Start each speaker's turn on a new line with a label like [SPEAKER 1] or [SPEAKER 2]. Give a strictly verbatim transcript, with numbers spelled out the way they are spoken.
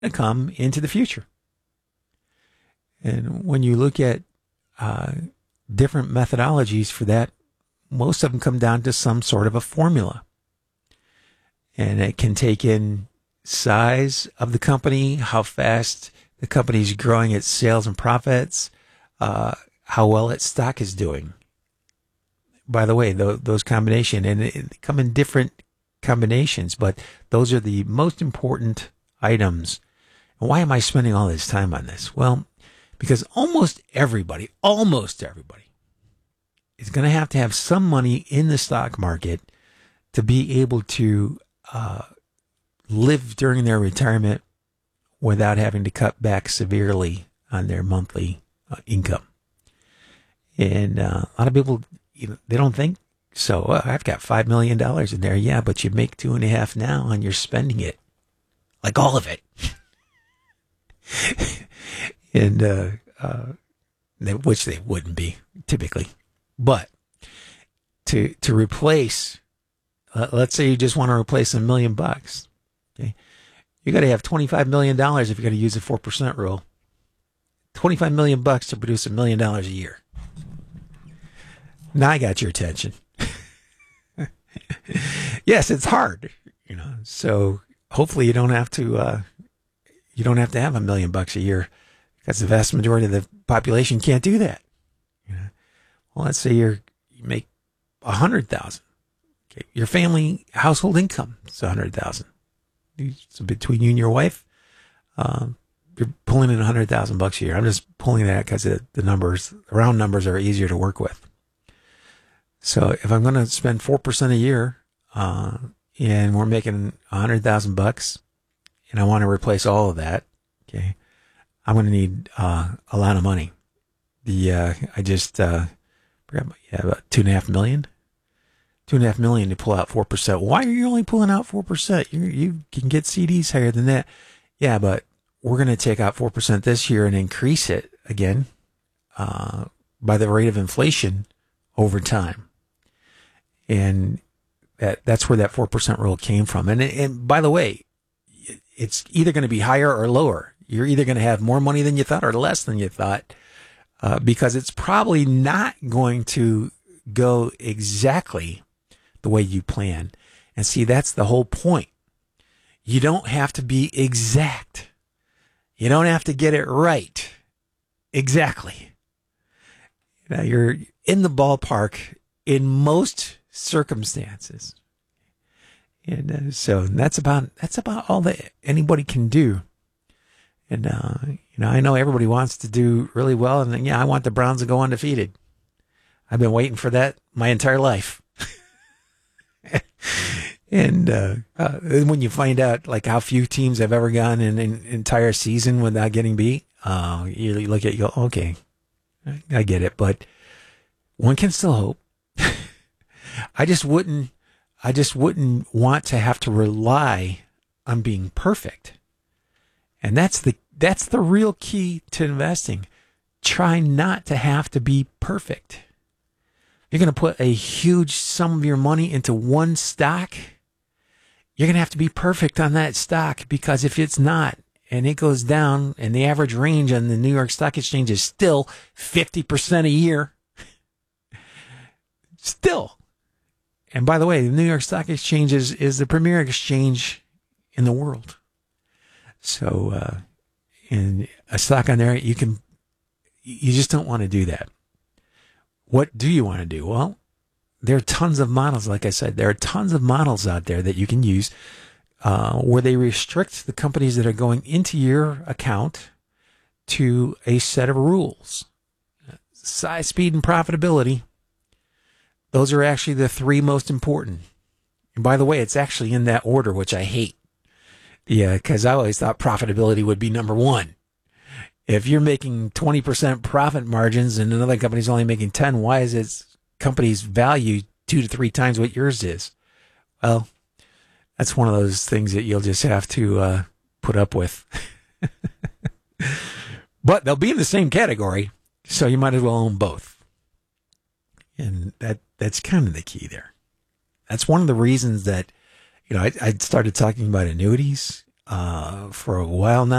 [SPEAKER 1] to come into the future. And when you look at uh, different methodologies for that, most of them come down to some sort of a formula. And it can take in size of the company, how fast the company is growing its sales and profits, uh, how well its stock is doing. By the way, those, those combination, and it come in different combinations, but those are the most important items. And why am I spending all this time on this? Well, because almost everybody, almost everybody is going to have to have some money in the stock market to be able to uh, live during their retirement without having to cut back severely on their monthly uh, income. And uh, a lot of people, you know, they don't think so. Well, I've got five million dollars in there. Yeah, but you make two and a half now and you're spending it. Like all of it. and, uh, uh, they, which they wouldn't be typically. But to, to replace, uh, let's say you just want to replace a million bucks. Okay. You got to have twenty-five million dollars if you're going to use the four percent rule. twenty-five million bucks to produce a million dollars a year. Now I got your attention. Yes, it's hard, you know. So hopefully you don't have to uh, you don't have to have a million bucks a year, because the vast majority of the population can't do that. You know? Well, let's say you're you make a hundred thousand. Okay, your family household income is a hundred thousand. So between you and your wife, um, you're pulling in a hundred thousand bucks a year. I'm just pulling that because the, the numbers, the round numbers, are easier to work with. So if I'm going to spend four percent a year, uh, and we're making a hundred thousand bucks, and I want to replace all of that, okay, I'm going to need uh, a lot of money. The uh, I just uh, forgot my, yeah, about two and a half million, two and a half million to pull out four percent. Why are you only pulling out four percent? You you can get C Ds higher than that. Yeah, but we're going to take out four percent this year and increase it again uh, by the rate of inflation over time. And that that's where that four percent rule came from. And, and by the way, it's either going to be higher or lower. You're either going to have more money than you thought or less than you thought, uh, because it's probably not going to go exactly the way you plan. And see, that's the whole point. You don't have to be exact. You don't have to get it right. Exactly. You know, you're in the ballpark in most circumstances. And uh, so that's about, that's about all that anybody can do. And, uh, you know, I know everybody wants to do really well. And yeah, I want the Browns to go undefeated. I've been waiting for that my entire life. And uh, uh, when you find out like how few teams have ever gone in an entire season without getting beat, uh, you look at it, you go, okay, I get it, but one can still hope. I just wouldn't, I just wouldn't want to have to rely on being perfect. And that's the, that's the real key to investing. Try not to have to be perfect. You're going to put a huge sum of your money into one stock. You're going to have to be perfect on that stock, because if it's not, and it goes down, and the average range on the New York Stock Exchange is still fifty percent a year, still. And by the way, the New York Stock Exchange is, is the premier exchange in the world. So, uh, in a stock on there, you can, you just don't want to do that. What do you want to do? Well, there are tons of models. Like I said, there are tons of models out there that you can use, uh, where they restrict the companies that are going into your account to a set of rules. Size, speed, and profitability. Those are actually the three most important. And by the way, it's actually in that order, which I hate. Yeah, because I always thought profitability would be number one. If you're making twenty percent profit margins and another company's only making ten, why is its company's value two to three times what yours is? Well, that's one of those things that you'll just have to uh, put up with. But they'll be in the same category, so you might as well own both. And that that's kind of the key there. That's one of the reasons that, you know, I, I started talking about annuities uh, for a while now.